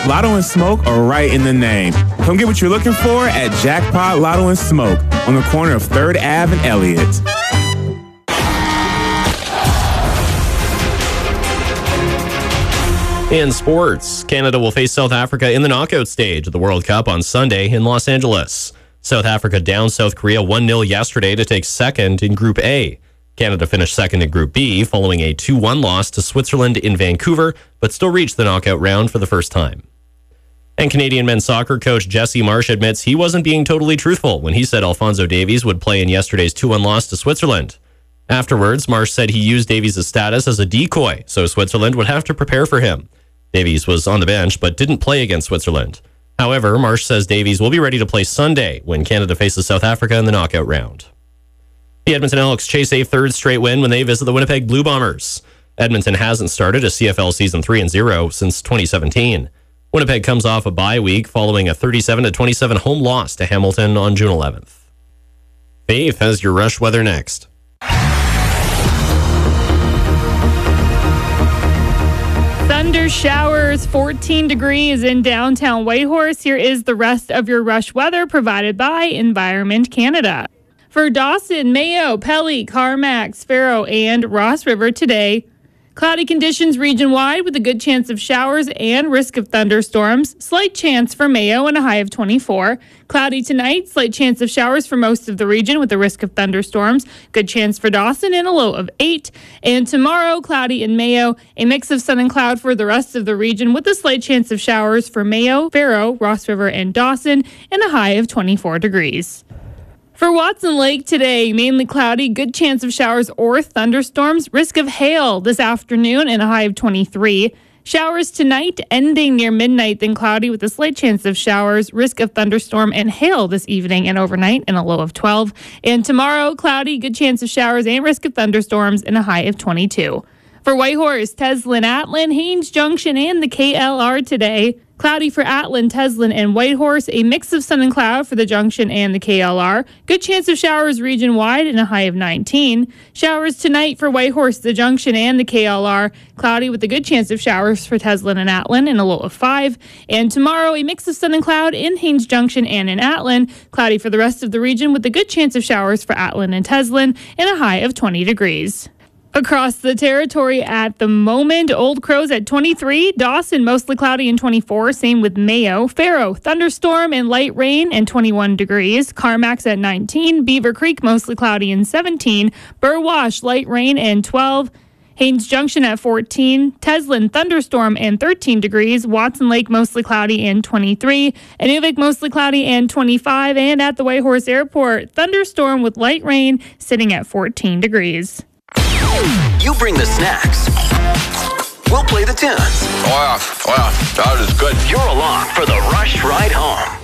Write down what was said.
Lotto and Smoke are right in the name. Come get what you're looking for at Jackpot Lotto and Smoke on the corner of 3rd Ave and Elliott. In sports, Canada will face South Africa in the knockout stage of the World Cup on Sunday in Los Angeles. South Africa downed South Korea 1-0 yesterday to take second in Group A. Canada finished second in Group B following a 2-1 loss to Switzerland in Vancouver, but still reached the knockout round for the first time. And Canadian men's soccer coach Jesse Marsh admits he wasn't being totally truthful when he said Alphonso Davies would play in yesterday's 2-1 loss to Switzerland. Afterwards, Marsh said he used Davies' status as a decoy, so Switzerland would have to prepare for him. Davies was on the bench but didn't play against Switzerland. However, Marsh says Davies will be ready to play Sunday when Canada faces South Africa in the knockout round. The Edmonton Elks chase a third straight win when they visit the Winnipeg Blue Bombers. Edmonton hasn't started a CFL season 3-0 since 2017. Winnipeg comes off a bye week following a 37-27 home loss to Hamilton on June 11th. Faith has your rush weather next. Thunder showers, 14 degrees in downtown Whitehorse. Here is the rest of your rush weather provided by Environment Canada. For Dawson, Mayo, Pelly, Carmack, Faro, and Ross River today, cloudy conditions region-wide with a good chance of showers and risk of thunderstorms. Slight chance for Mayo and a high of 24. Cloudy tonight, slight chance of showers for most of the region with a risk of thunderstorms. Good chance for Dawson and a low of 8. And tomorrow, cloudy in Mayo, a mix of sun and cloud for the rest of the region with a slight chance of showers for Mayo, Faro, Ross River, and Dawson, and a high of 24 degrees. For Watson Lake today, mainly cloudy, good chance of showers or thunderstorms, risk of hail this afternoon and a high of 23. Showers tonight, ending near midnight, then cloudy with a slight chance of showers, risk of thunderstorm and hail this evening and overnight and a low of 12. And tomorrow, cloudy, good chance of showers and risk of thunderstorms and a high of 22. For Whitehorse, Teslin, Atlin, Haines Junction, and the KLR today. Cloudy for Atlin, Teslin, and Whitehorse. A mix of sun and cloud for the Junction and the KLR. Good chance of showers region-wide and a high of 19. Showers tonight for Whitehorse, the Junction, and the KLR. Cloudy with a good chance of showers for Teslin and Atlin and a low of 5. And tomorrow, a mix of sun and cloud in Haines Junction and in Atlin. Cloudy for the rest of the region with a good chance of showers for Atlin and Teslin and a high of 20 degrees. Across the territory at the moment, Old Crows at 23, Dawson mostly cloudy and 24, same with Mayo, Faro, thunderstorm and light rain and 21 degrees, Carmack's at 19, Beaver Creek mostly cloudy and 17, Burwash light rain and 12, Haines Junction at 14, Teslin thunderstorm and 13 degrees, Watson Lake mostly cloudy and 23, Inuvik mostly cloudy and 25, and at the Whitehorse Airport, thunderstorm with light rain sitting at 14 degrees. You bring the snacks. We'll play the tunes. Oh, yeah. That is good. You're along for the Rush Ride Home.